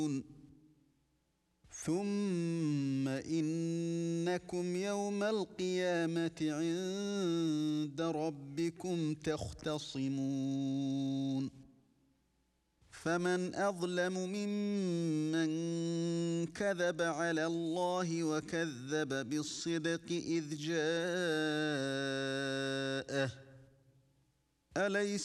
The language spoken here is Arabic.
ثم إنكم يوم القيامة عند ربكم تختصمون فمن أظلم ممن كذب على الله وكذب بالصدق إذ جاءه أليس